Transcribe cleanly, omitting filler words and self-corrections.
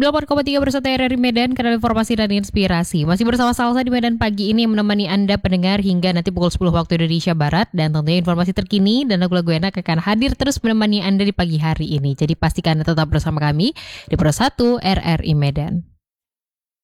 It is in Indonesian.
98,3 bersama RRI Medan, kanal informasi dan inspirasi. Masih bersama Salsa di Medan pagi ini yang menemani Anda pendengar hingga nanti pukul 10 waktu Indonesia Barat. Dan tentunya informasi terkini dan lagu-lagu enak akan hadir terus menemani Anda di pagi hari ini. Jadi pastikan Anda tetap bersama kami di Pro 1 RRI Medan.